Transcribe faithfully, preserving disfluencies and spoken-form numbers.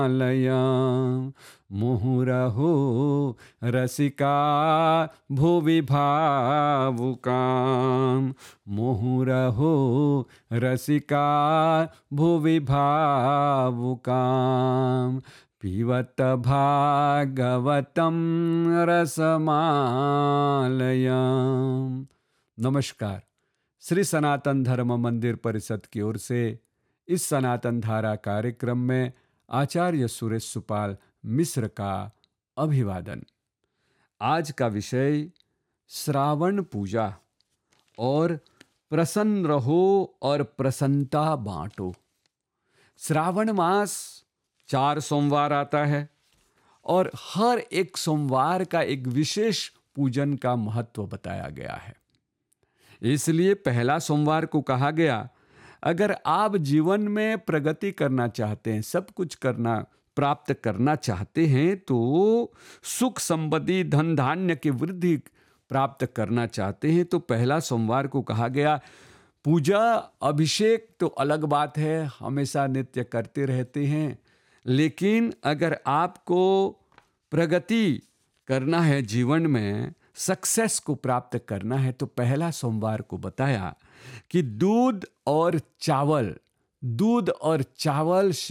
लया मुहुरहो रसिका भुवि भावुकाम। मुहुरहो रसिका भुवि भावुकाम। पिबत भागवतम रसमालयम्। नमस्कार। श्री सनातन धर्म मंदिर परिषद की ओर से इस सनातन धारा कार्यक्रम में आचार्य सुरेश सुपाल मिश्र का अभिवादन। आज का विषय श्रावण पूजा और प्रसन्न रहो और प्रसन्नता बांटो। श्रावण मास चार सोमवार आता है और हर एक सोमवार का एक विशेष पूजन का महत्व बताया गया है। इसलिए पहला सोमवार को कहा गया, अगर आप जीवन में प्रगति करना चाहते हैं, सब कुछ करना प्राप्त करना चाहते हैं, तो सुख संपत्ति धन धान्य की वृद्धि प्राप्त करना चाहते हैं, तो पहला सोमवार को कहा गया। पूजा अभिषेक तो अलग बात है, हमेशा नित्य करते रहते हैं, लेकिन अगर आपको प्रगति करना है, जीवन में सक्सेस को प्राप्त करना है, तो पहला सोमवार को बताया कि दूध और चावल दूध और चावल